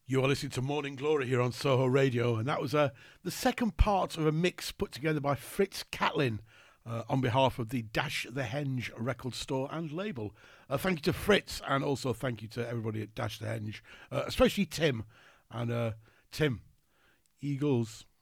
You are listening to Morning Glory here on Soho Radio, and that was the second part of a mix put together by Fritz Catlin on behalf of the Dash the Henge record store and label. Thank you to Fritz, and also thank you to everybody at Dash the Henge, especially Tim. And Tim, Eagles,